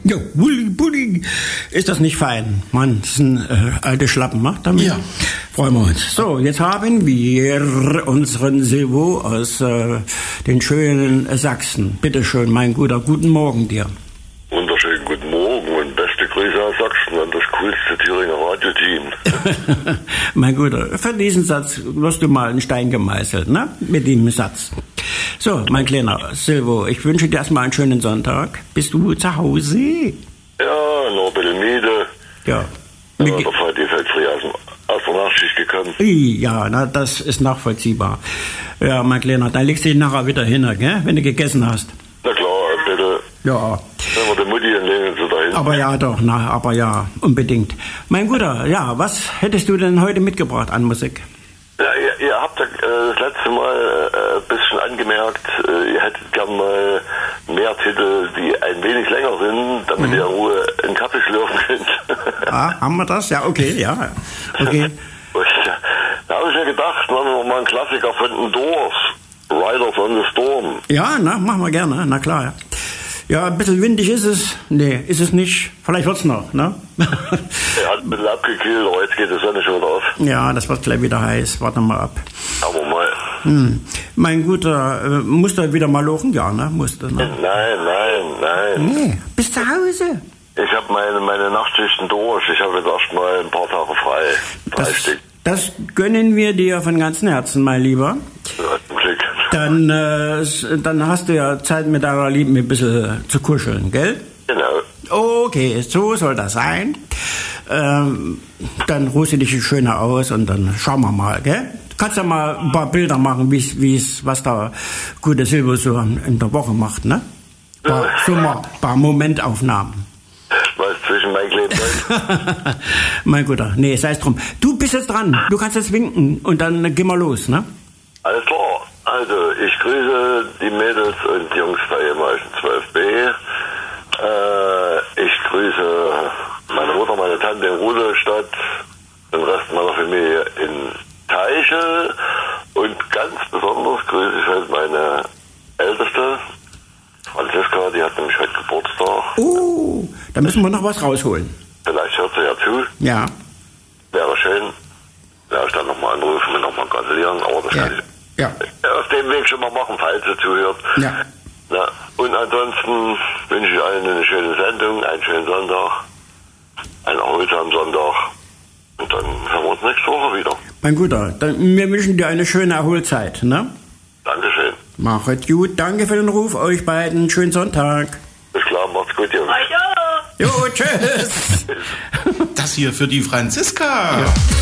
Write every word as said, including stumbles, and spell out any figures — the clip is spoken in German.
Ja, Bulli, Bulli. Ist das nicht fein? Mann, das ist ein äh, alte Schlappen, macht damit? Ja. Freuen wir uns. So, jetzt haben wir unseren Silvo aus äh, den schönen Sachsen. Bitte schön, mein Guter, guten Morgen dir. Wunderschönen guten Morgen und beste Grüße aus Sachsen an das coolste Thüringer Radioteam. Mein Guter, für diesen Satz wirst du mal einen Stein gemeißelt, ne? Mit dem Satz. So, mein kleiner Silvo, ich wünsche dir erstmal einen schönen Sonntag. Bist du zu Hause? Ja, noch ein bisschen müde. Ja. Ja, der Vati ist halt früh aus, dem, aus der Nachtschicht gekommen. Ja, na, das ist nachvollziehbar. Ja, mein Kleiner, dann legst du dich nachher wieder hin, gell? Wenn du gegessen hast. Na klar, bitte. Ja. Wenn wir die Mutti legen sie dahin. Aber ja, doch, na, aber ja, unbedingt. Mein Guter, ja, was hättest du denn heute mitgebracht an Musik? Ja, ihr, ihr habt ja äh, das letzte Mal äh, ein bisschen angemerkt, äh, ihr hättet gern mal mehr Titel, die ein wenig länger sind, damit mhm. ihr in Ruhe einen Kaffee schlürfen könnt. Ah, haben wir das? Ja, okay, ja. Okay. Da habe ich mir gedacht, machen wir mal einen Klassiker von den Doors, Riders on the Storm. Ja, na, machen wir gerne, na klar, ja. Ja, ein bisschen windig ist es. Nee, ist es nicht. Vielleicht wird's noch, ne? Er hat ein bisschen abgekühlt, aber jetzt geht die Sonne schon auf. Ja, das wird gleich wieder heiß. Warten wir mal ab. Aber mal. Hm. Mein Guter, äh, musst du wieder mal lochen? Ja, ne? Musst du, ne? Nein, nein, nein. Nee, bist zu Hause? Ich habe meine, meine Nachtschichten durch. Ich habe jetzt erst mal ein paar Tage frei. Drei das, Stück. Das gönnen wir dir von ganzem Herzen, mein Lieber. Ja, zum Glück. Dann, äh, dann hast du ja Zeit mit deiner Lieben ein bisschen zu kuscheln, gell? Genau. Okay, so soll das sein. Ähm, dann ruhst du dich schöner aus und dann schauen wir mal, gell? Du kannst ja mal ein paar Bilder machen, wie's, wie's, was da gute Silvo so in der Woche macht, ne? Paar, so mal ein paar Momentaufnahmen. Was zwischen meinen kleinen Leuten? Mein Guter, nee, sei es drum. Du bist jetzt dran, du kannst jetzt winken und dann äh, gehen wir los, ne? Alles klar. Also, ich grüße die Mädels und Jungs der ehemaligen zwölf B. Äh, ich grüße meine Mutter, meine Tante in Rudolstadt, den Rest meiner Familie in Teichel und ganz besonders grüße ich halt meine Älteste, Franziska, die hat nämlich heute Geburtstag. Oh, da müssen wir noch was rausholen. Vielleicht hört sie ja zu. Ja. Wäre schön. Ja, ich dann nochmal anrufen und nochmal gratulieren, aber das Ja. kann ich Ja. auf dem Weg schon mal machen, falls sie zuhört. Ja. Na, und ansonsten wünsche ich allen eine schöne Sendung, einen schönen Sonntag, einen erholsamen Sonntag und dann hören wir uns nächste Woche wieder. Mein Guter, dann, wir wünschen dir eine schöne Erholzeit, ne? Dankeschön. Machet gut, danke für den Ruf, euch beiden, schönen Sonntag. Bis klar, macht's gut, Jungs. Jo, tschüss. Das hier für die Franziska. Ja.